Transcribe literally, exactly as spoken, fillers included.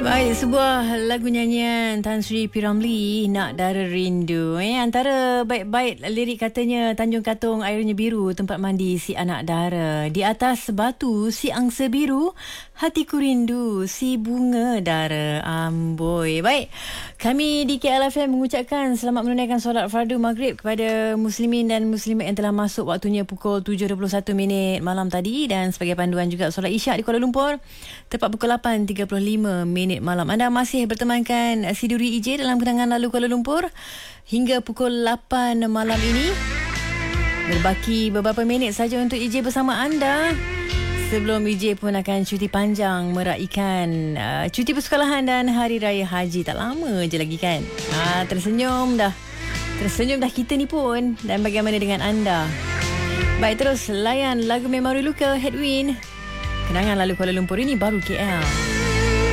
Baik, sebuah lagu nyanyian Tan Sri P. Ramlee, Nak Dara Rindu. Eh, antara baik-baik lirik katanya, Tanjung Katong airnya biru, tempat mandi si anak dara. Di atas batu si angsa biru, hatiku rindu si bunga dara. Amboi. Baik, kami di K L F M mengucapkan selamat menunaikan solat fardu maghrib kepada muslimin dan muslimat yang telah masuk waktunya pukul tujuh dua puluh satu minit malam tadi, dan sebagai panduan juga solat isyak di Kuala Lumpur tepat pukul lapan tiga puluh lima minit malam. Anda masih bertemankan Siduri I J dalam kenangan lalu Kuala Lumpur hingga pukul lapan malam ini. Berbaki beberapa minit saja untuk I J bersama anda sebelum I J pun akan cuti panjang meraikan uh, cuti persekolahan dan Hari Raya Haji. Tak lama je lagi kan. Ha, tersenyum dah. Tersenyum dah kita ni pun. Dan bagaimana dengan anda? Baik, terus layan lagu Memori Luka, Headwind. Kenangan lalu Kuala Lumpur ini baru K L.